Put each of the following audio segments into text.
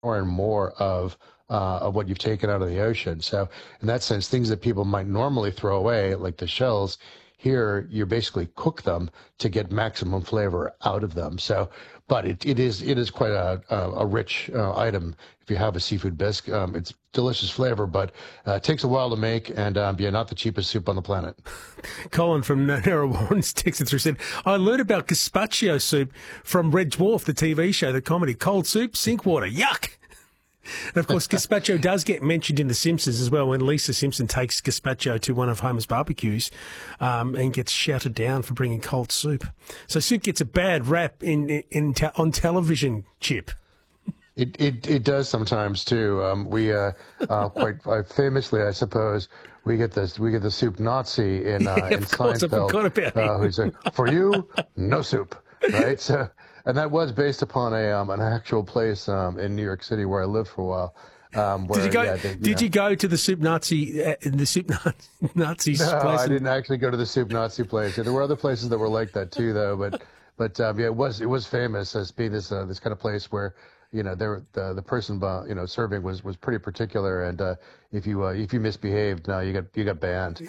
more and more of what you've taken out of the ocean. So in that sense, things that people might normally throw away, like the shells, here you basically cook them to get maximum flavor out of them. So, but it is quite a rich item. If you have a seafood bisque, it's delicious flavor, but it takes a while to make, and not the cheapest soup on the planet. Colin from Narrawarren's texted through said, I learned about gazpacho soup from Red Dwarf, the TV show, the comedy. Cold soup, sink water, yuck! And, of course, gazpacho does get mentioned in The Simpsons as well when Lisa Simpson takes gazpacho to one of Homer's barbecues and gets shouted down for bringing cold soup. So soup gets a bad rap on television, Chip. It does sometimes, too. We quite famously, I suppose, we get the soup Nazi in Seinfeld. Who's like, for you, no soup, right? So. And that was based upon an actual place in New York City where I lived for a while. Did you go to the Soup Nazi Nazi's place? No, I didn't actually go to the Soup Nazi place. There were other places that were like that too, though. But it was famous as being this kind of place where the person serving was pretty particular, and if you misbehaved, you got banned.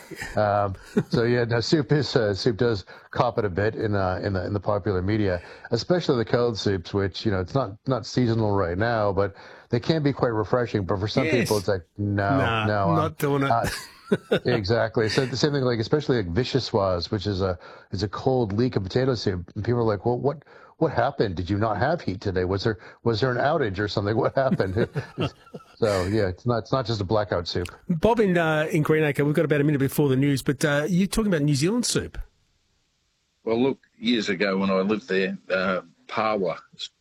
Soup does cop it a bit in the popular media, especially the cold soups, which it's not seasonal right now, but they can be quite refreshing. But for some people, it's like no, not doing it. Exactly. So the same thing, like especially like vichyssoise, which is a cold leek of potato soup, and people are like, well, what happened? Did you not have heat today? Was there an outage or something? What happened? So yeah, it's not just a blackout soup. Bob in Greenacre, we've got about a minute before the news, but you're talking about New Zealand soup. Well, look, years ago when I lived there, pawa,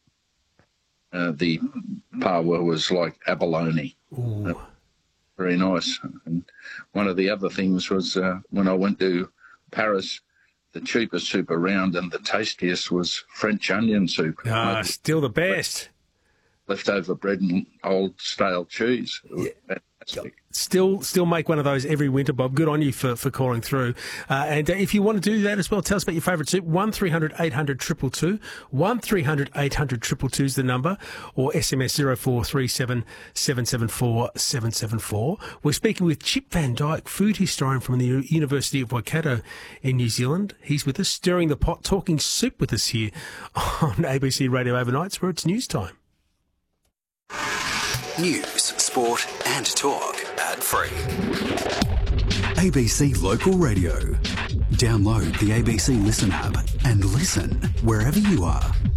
the pawa was like abalone. Very nice. And one of the other things was when I went to Paris, the cheapest soup around and the tastiest was French onion soup. Still the best. Leftover bread and old stale cheese. Yeah. Still make one of those every winter, Bob. Good on you for calling through. And if you want to do that as well, tell us about your favourite soup. 1300 800 222. 1300 800 222 is the number, or SMS 0437 774 774. We're speaking with Chip Van Dyke, food historian from the University of Waikato in New Zealand. He's with us, stirring the pot, talking soup with us here on ABC Radio Overnights, where it's news time. News, sport and talk. Ad-free. ABC Local Radio. Download the ABC Listen app and listen wherever you are.